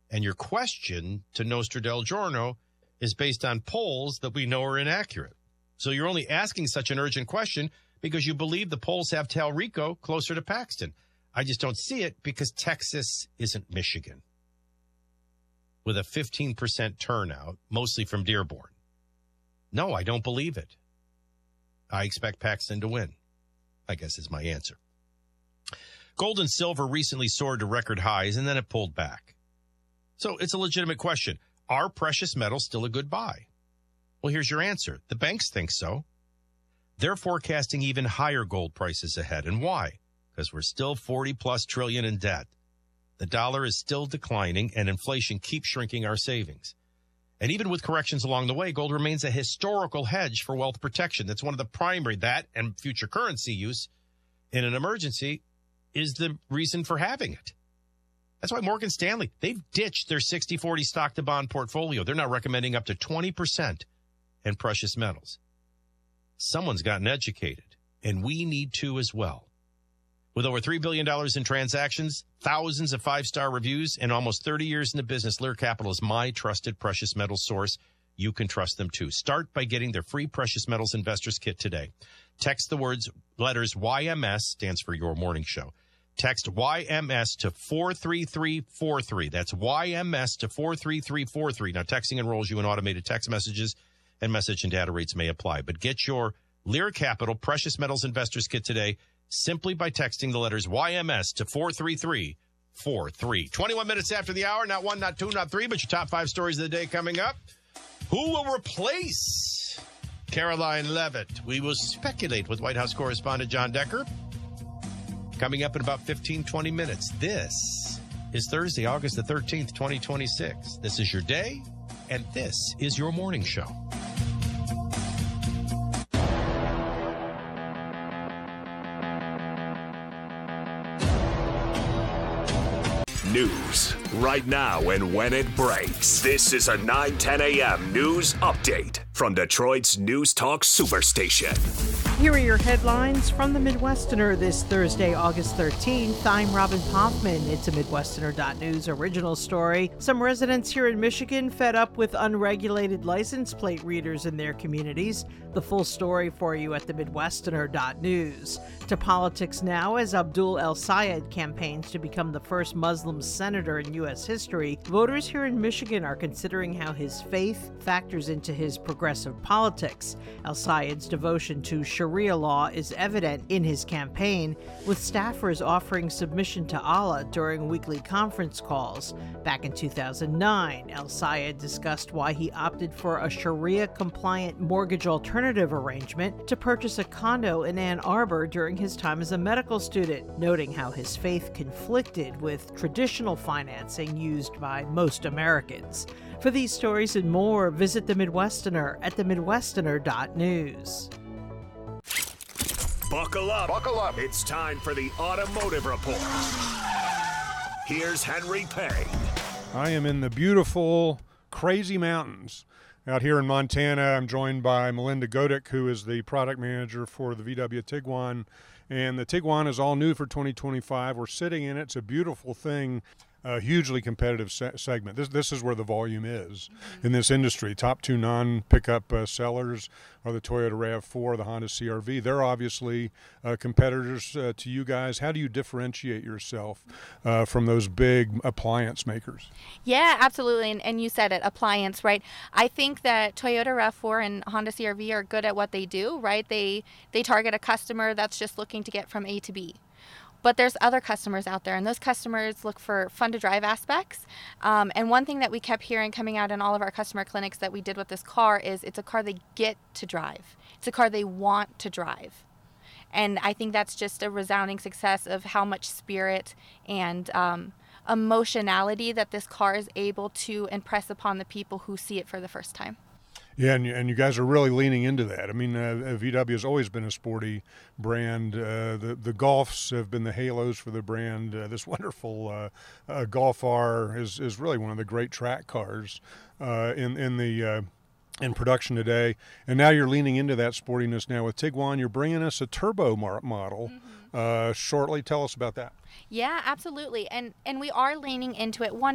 And your question to Nostra del Giorno is based on polls that we know are inaccurate. So you're only asking such an urgent question because you believe the polls have Talrico closer to Paxton. I just don't see it because Texas isn't Michigan, with a 15% turnout, mostly from Dearborn. No, I don't believe it. I expect Paxton to win, I guess is my answer. Gold and silver recently soared to record highs, and then it pulled back. So it's a legitimate question. Are precious metals still a good buy? Well, here's your answer. The banks think so. They're forecasting even higher gold prices ahead. And why? Because we're still 40-plus trillion in debt. The dollar is still declining, and inflation keeps shrinking our savings. And even with corrections along the way, gold remains a historical hedge for wealth protection. That's one of the primary, that and future currency use in an emergency is the reason for having it. That's why Morgan Stanley, they've ditched their 60-40 stock-to-bond portfolio. They're now recommending up to 20% in precious metals. Someone's gotten educated, and we need to as well. With over $3 billion in transactions, thousands of five-star reviews, and almost 30 years in the business, Lear Capital is my trusted precious metals source. You can trust them too. Start by getting their free Precious Metals Investors Kit today. Text the letters YMS, stands for Your Morning Show. Text YMS to 43343. That's YMS to 43343. Now, texting enrolls you in automated text messages, and message and data rates may apply. But get your Lear Capital Precious Metals Investors Kit today simply by texting the letters YMS to 43343. 21 minutes after the hour, not one, not two, not three, but your top five stories of the day coming up. Who will replace Caroline Leavitt? We will speculate with White House correspondent John Decker. Coming up in about 15, 20 minutes. This is Thursday, August the 13th, 2026. This is your day, and this is your morning show. News right now and when it breaks. This is a 9:10 a.m. news update from Detroit's News Talk Superstation. Here are your headlines from the Midwesterner this Thursday, August 13th. I'm Robin Poffman. It's a Midwesterner.news original story. Some residents here in Michigan fed up with unregulated license plate readers in their communities. The full story for you at the Midwesterner.news. To politics now, as Abdul El-Sayed campaigns to become the first Muslim senator in U.S. history, voters here in Michigan are considering how his faith factors into his progressive politics. El-Sayed's devotion to Sharia law is evident in his campaign, with staffers offering submission to Allah during weekly conference calls. Back in 2009, El-Sayed discussed why he opted for a Sharia-compliant mortgage alternative arrangement to purchase a condo in Ann Arbor during his time as a medical student, noting how his faith conflicted with traditional financing used by most Americans. For these stories and more, visit The Midwesterner at themidwesterner.news. Buckle up. Buckle up. It's time for the Automotive Report. Here's Henry Payne. I am in the beautiful, crazy mountains out here in Montana. I'm joined by Melinda Godick, who is the product manager for the VW Tiguan. And the Tiguan is all new for 2025. We're sitting in it. It's a beautiful thing. A hugely competitive segment. This is where the volume is in this industry. Top two non-pickup sellers are the Toyota RAV4, the Honda CR-V. They're obviously competitors to you guys. How do you differentiate yourself from those big appliance makers? Yeah, absolutely. And you said it, appliance, right? I think that Toyota RAV4 and Honda CR-V are good at what they do, right? They target a customer that's just looking to get from A to B. But there's other customers out there, and those customers look for fun-to-drive aspects. And one thing that we kept hearing coming out in all of our customer clinics that we did with this car is it's a car they get to drive. It's a car they want to drive. And I think that's just a resounding success of how much spirit and emotionality that this car is able to impress upon the people who see it for the first time. Yeah, and you guys are really leaning into that. I mean, VW has always been a sporty brand. The Golfs have been the halos for the brand. This wonderful Golf R is really one of the great track cars in production today. And now you're leaning into that sportiness now with Tiguan. You're bringing us a turbo model shortly. Tell us about that. Yeah, absolutely. And we are leaning into it. One,